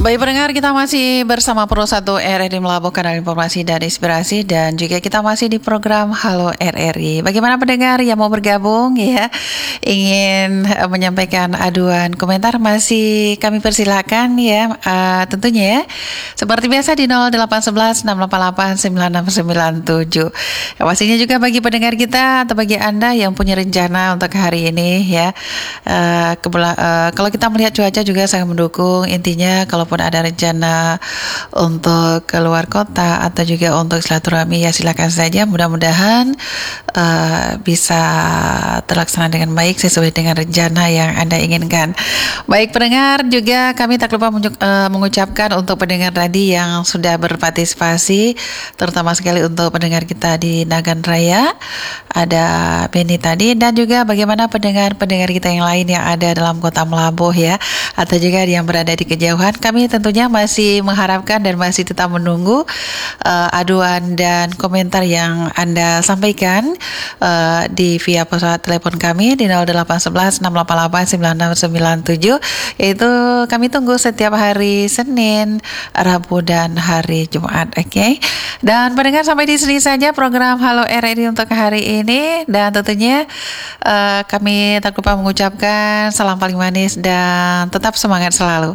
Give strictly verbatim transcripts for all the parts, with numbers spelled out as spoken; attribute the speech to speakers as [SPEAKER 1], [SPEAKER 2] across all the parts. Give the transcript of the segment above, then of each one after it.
[SPEAKER 1] Baik pendengar, kita masih bersama Pro satu R R I Melabuh, kanal informasi dan inspirasi, dan juga kita masih di program Halo R R I. Bagaimana pendengar yang mau bergabung ya, ingin uh, menyampaikan aduan komentar, masih kami persilakan ya, uh, tentunya ya, seperti biasa di nol delapan satu satu enam delapan delapan sembilan enam sembilan tujuh. Ya, pastinya juga bagi pendengar kita atau bagi Anda yang punya rencana untuk hari ini ya, uh, kebela- uh, kalau kita melihat cuaca juga sangat mendukung. Intinya kalaupun ada rencana untuk keluar kota atau juga untuk silaturahmi, ya silakan saja. Mudah-mudahan uh, bisa terlaksana dengan baik sesuai dengan rencana yang Anda inginkan. Baik pendengar, juga kami tak lupa menyu- uh, mengucapkan untuk pendengar tadi yang sudah berpartisipasi, terutama sekali untuk pendengar kita di Nagan Raya, ada Beni tadi, dan juga bagaimana pendengar-pendengar kita yang lain yang ada dalam kota Melabuh ya, atau juga yang berada di kejauhan. Kami tentunya masih mengharapkan dan masih tetap menunggu uh, aduan dan komentar yang Anda sampaikan uh, di via pesawat telepon kami di nol delapan satu satu enam delapan delapan sembilan enam sembilan tujuh, yaitu kami tunggu setiap hari Senin, Rabu, dan hari Jumat. Oke, okay? Dan pendengar, sampai di sini saja program Halo R R I untuk hari ini, dan tentunya uh, kami tak lupa mengucapkan salam paling manis dan tetap semangat selalu.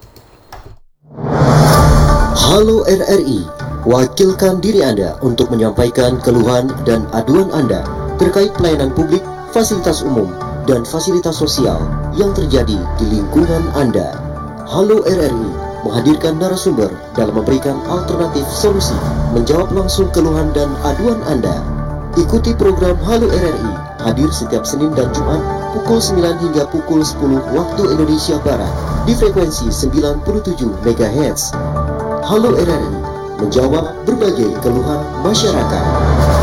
[SPEAKER 2] Halo R R I, wakilkan diri Anda untuk menyampaikan keluhan dan aduan Anda terkait pelayanan publik, fasilitas umum, dan fasilitas sosial yang terjadi di lingkungan Anda. Halo R R I menghadirkan narasumber dalam memberikan alternatif solusi, menjawab langsung keluhan dan aduan Anda. Ikuti program Halo R R I, hadir setiap Senin dan Jumat pukul sembilan hingga pukul sepuluh waktu Indonesia Barat di frekuensi sembilan puluh tujuh megahertz. Halo R R I, menjawab berbagai keluhan masyarakat.